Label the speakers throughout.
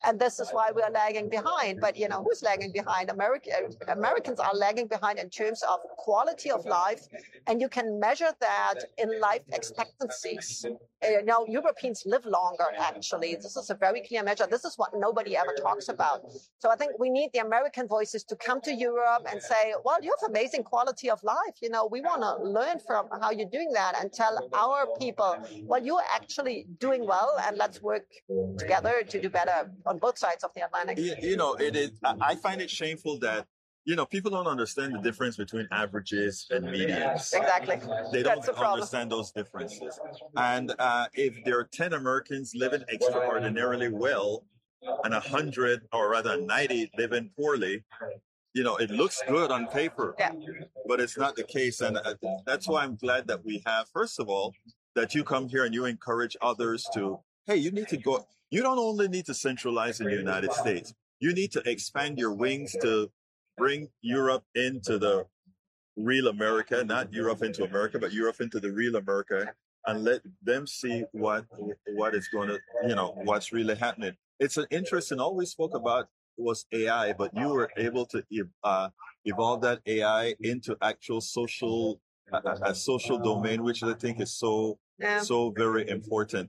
Speaker 1: And this is why we are lagging behind. But, who's lagging behind? Americans are lagging behind in terms of quality of life. And you can measure that in life expectancies. Europeans live longer, actually. This is a very clear measure. This is what nobody ever talks about. So I think we need the American voices to come to Europe and say, well, you have amazing quality of life. We want to learn from how you're doing that and tell our people, well, you're actually doing well, and let's work together to do better on both sides of the Atlantic.
Speaker 2: It is. I find it shameful that people don't understand the difference between averages and medians.
Speaker 1: Exactly.
Speaker 2: They don't understand those differences. And if there are 10 Americans living extraordinarily well and 100, or rather 90, living poorly, it looks good on paper, but it's not the case. And that's why I'm glad that we have, first of all, that you come here and you encourage others to, hey, you need to go. You don't only need to centralize in the United States. You need to expand your wings to bring Europe into the real America, not Europe into America, but Europe into the real America, and let them see what is going to, what's really happening. It's an interesting, all we spoke about was AI, but you were able to evolve that AI into actual social, a social domain, which I think is so very important.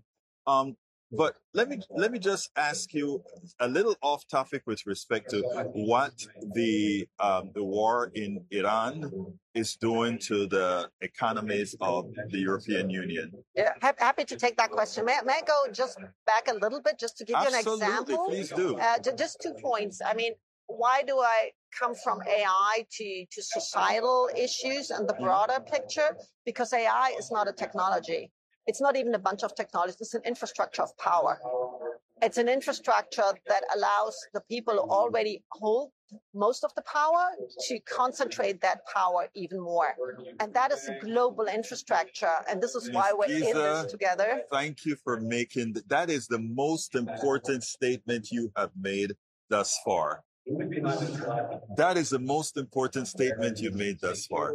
Speaker 2: But let me just ask you a little off topic with respect to what the war in Iran is doing to the economies of the European Union.
Speaker 1: Yeah, happy to take that question. May I go just back a little bit just to give you an example?
Speaker 2: Please do.
Speaker 1: Just 2 points. I mean, why do I come from AI to societal issues and the broader picture? Because AI is not a technology. It's not even a bunch of technologies. It's an infrastructure of power. It's an infrastructure that allows the people who already hold most of the power to concentrate that power even more. And that is a global infrastructure. And this is why we're in this together.
Speaker 2: Thank you for making that is the most important statement you have made thus far. That is the most important statement you've made thus far.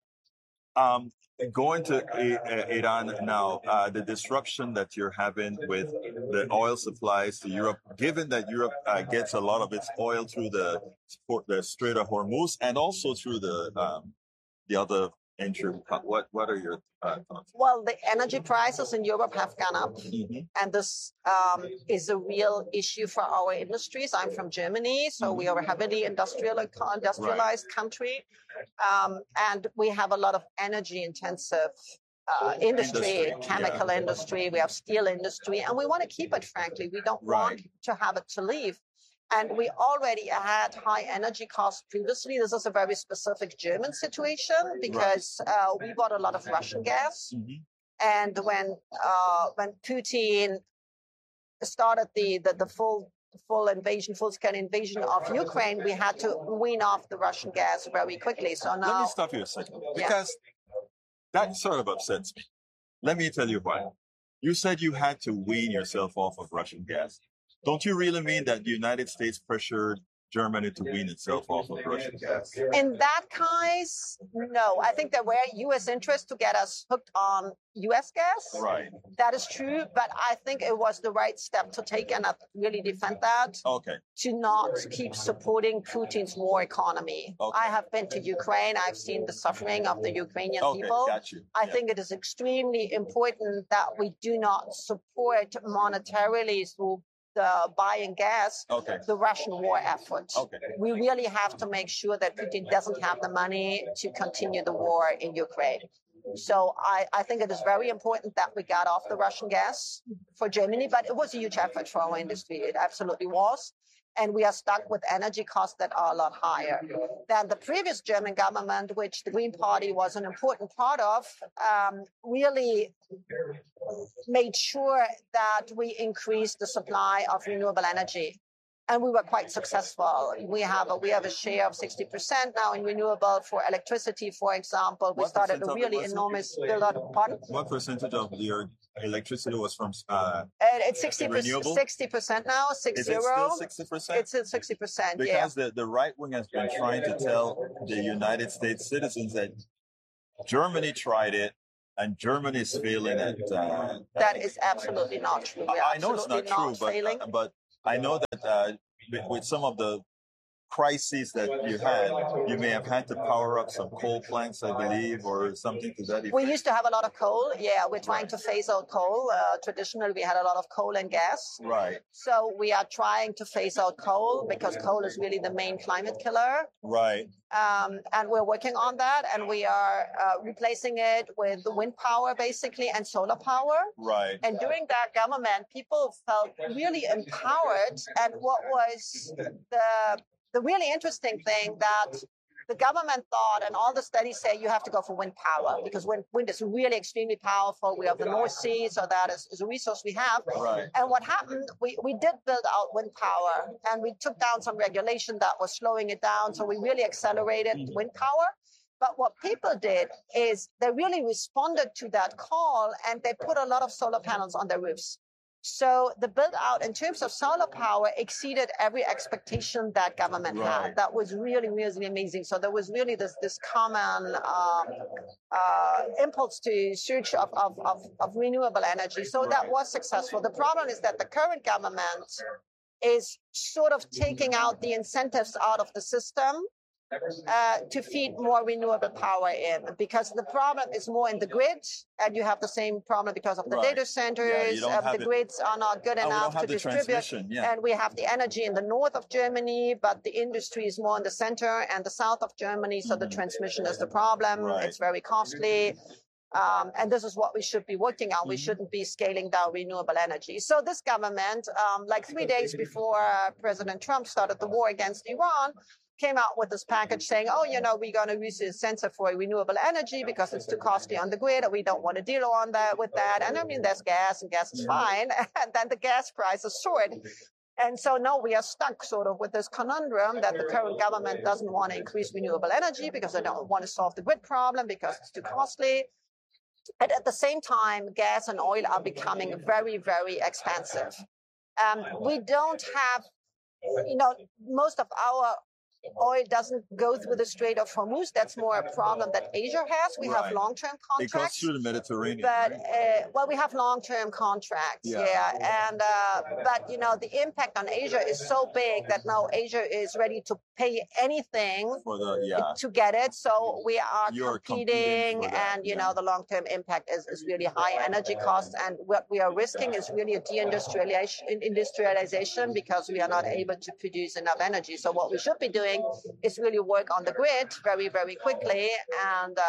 Speaker 2: Going to Iran now, the disruption that you're having with the oil supplies to Europe, given that Europe gets a lot of its oil through the Strait of Hormuz and also through the other entry. What are your thoughts?
Speaker 1: Well, the energy prices in Europe have gone up, and this is a real issue for our industries. I'm from Germany, so we are a heavily industrialized country, and we have a lot of energy-intensive industry, chemical industry. We have steel industry, and we want to keep it. Frankly, we don't want to have it to leave. And we already had high energy costs previously. This is a very specific German situation because we bought a lot of Russian gas. And when Putin started the full-scale invasion of Ukraine, we had to wean off the Russian gas very quickly. So now,
Speaker 2: let me stop you a second, because that sort of upsets me. Let me tell you why. You said you had to wean yourself off of Russian gas. Don't you really mean that the United States pressured Germany to wean itself off of Russian gas?
Speaker 1: In that case, no. I think there were U.S. interests to get us hooked on U.S. gas.
Speaker 2: Right.
Speaker 1: That is true, but I think it was the right step to take, and I really defend that.
Speaker 2: Okay.
Speaker 1: To not keep supporting Putin's war economy.
Speaker 2: Okay.
Speaker 1: I have been to Ukraine. I've seen the suffering of the Ukrainian people.
Speaker 2: Got you.
Speaker 1: I think it is extremely important that we do not support monetarily through the buying gas, the Russian war effort. We really have to make sure that Putin doesn't have the money to continue the war in Ukraine. So I think it is very important that we got off the Russian gas for Germany, but it was a huge effort for our industry. It absolutely was. And we are stuck with energy costs that are a lot higher than the previous German government, which the Green Party was an important part of, really made sure that we increased the supply of renewable energy. And we were quite successful. We have a share of 60% now in renewable for electricity, for example. We started a really enormous build-up. Pardon?
Speaker 2: What percentage of your electricity was from
Speaker 1: it's 60% now, 60.
Speaker 2: Is it still 60%?
Speaker 1: It's at 60%,
Speaker 2: because the right wing has been trying to tell the United States citizens that Germany tried it, and Germany is failing at...
Speaker 1: that is absolutely not true.
Speaker 2: I know it's not true, but I know that with some of the crises that you may have had to power up some coal plants, I believe, or something to that effect.
Speaker 1: We used to have a lot of coal. Yeah, we're trying to phase out coal. Traditionally, we had a lot of coal and gas.
Speaker 2: Right.
Speaker 1: So we are trying to phase out coal because coal is really the main climate killer.
Speaker 2: Right.
Speaker 1: And we're working on that, and we are replacing it with wind power, basically, and solar power.
Speaker 2: Right.
Speaker 1: And during that government, people felt really empowered. And what was the really interesting thing that the government thought, and all the studies say, you have to go for wind power because wind is really extremely powerful. We have the North Sea, so that is a resource we have.
Speaker 2: Right.
Speaker 1: And what happened, we did build out wind power, and we took down some regulation that was slowing it down. So we really accelerated wind power. But what people did is they really responded to that call, and they put a lot of solar panels on their roofs. So the build out in terms of solar power exceeded every expectation that government had. That was really, really amazing. So there was really this common impulse to search of renewable energy. So that was successful. The problem is that the current government is sort of taking out the incentives out of the system to feed more renewable power in, because the problem is more in the grid, and you have the same problem because of the data centers. The grids are not good enough to distribute, and we have the energy in the north of Germany, but the industry is more in the center and the south of Germany, so the transmission is the problem. It's very costly. And this is what we should be working on. We shouldn't be scaling down renewable energy. So this government, like 3 days before President Trump started the war against Iran, came out with this package saying, oh, we're going to use the incentive for renewable energy because it's too costly on the grid, and we don't want to deal on that with that. And I mean, there's gas, and gas is fine. And then the gas prices soared. And so now we are stuck sort of with this conundrum that the current government doesn't want to increase renewable energy because they don't want to solve the grid problem because it's too costly. And at the same time, gas and oil are becoming very, very expensive. We don't have, most of our oil doesn't go through the Strait of Hormuz. That's more a problem that Asia has. We have long-term contracts.
Speaker 2: It goes through the Mediterranean.
Speaker 1: But we have long-term contracts. And but the impact on Asia is so big that now Asia is ready to pay anything to get it. So we are competing, and the long-term impact is really high energy costs. And what we are risking is really a deindustrialization because we are not able to produce enough energy. So what we should be doing is really work on the grid very, very quickly and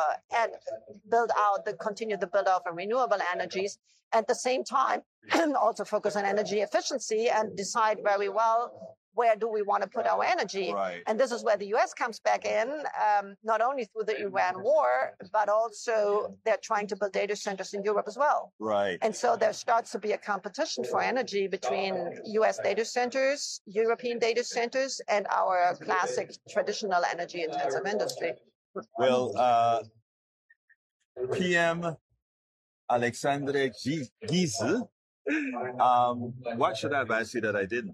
Speaker 1: continue the build out of renewable energies. At the same time, also focus on energy efficiency and decide very well where do we want to put our energy. And this is where the US comes back in, not only through the Iran war, but also they're trying to build data centers in Europe as well. And so there starts to be a competition for energy between US data centers, European data centers, and our classic traditional energy intensive industry.
Speaker 2: Well, PM Alexandre Giese, what should I have asked you that I didn't?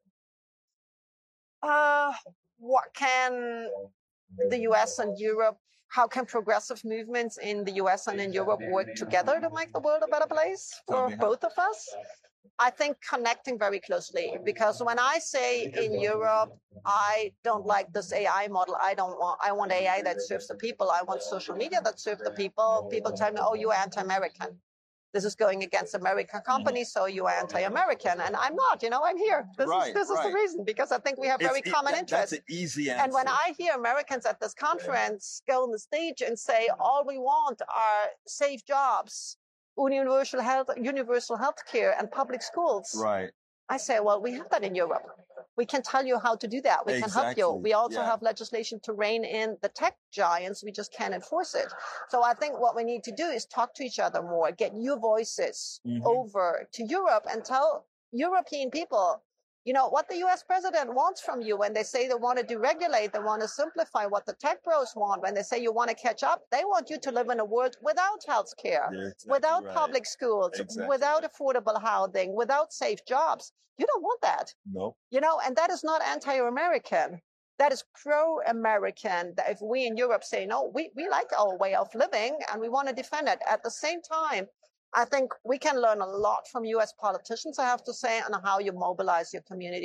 Speaker 1: What can the US and Europe, how can progressive movements in the US and in Europe work together to make the world a better place for both of us? I think connecting very closely, because when I say in Europe, I don't like this AI model. I want AI that serves the people. I want social media that serves the people. People tell me, oh, you are anti-American. This is going against American companies, so you are anti-American. And I'm not, I'm here. This is the reason, because I think we have very common interests.
Speaker 2: That's an easy answer.
Speaker 1: And when I hear Americans at this conference go on the stage and say, all we want are safe jobs, universal health care, and public schools. I say, well, we have that in Europe. We can tell you how to do that. We can help you. We also have legislation to rein in the tech giants. We just can't enforce it. So I think what we need to do is talk to each other more, get your voices over to Europe and tell European people, what the US president wants from you when they say they want to deregulate, they want to simplify what the tech pros want. When they say you want to catch up, they want you to live in a world without health care, without public schools, without affordable housing, without safe jobs. You don't want that.
Speaker 2: No.
Speaker 1: And that is not anti-American. That is pro-American. That if we in Europe say, no, we like our way of living and we want to defend it. At the same time, I think we can learn a lot from US politicians, I have to say, on how you mobilize your community.